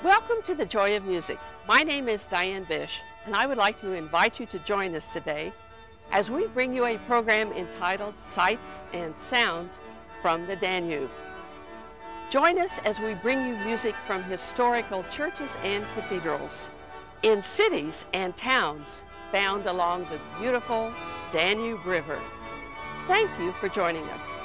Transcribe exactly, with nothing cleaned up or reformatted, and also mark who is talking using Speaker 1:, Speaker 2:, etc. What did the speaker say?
Speaker 1: Welcome to the Joy of Music. My name is Diane Bish, and I would like to invite you to join us today as we bring you a program entitled Sights and Sounds from the Danube. Join us as we bring you music from historical churches and cathedrals in cities and towns found along the beautiful Danube River. Thank you for joining us.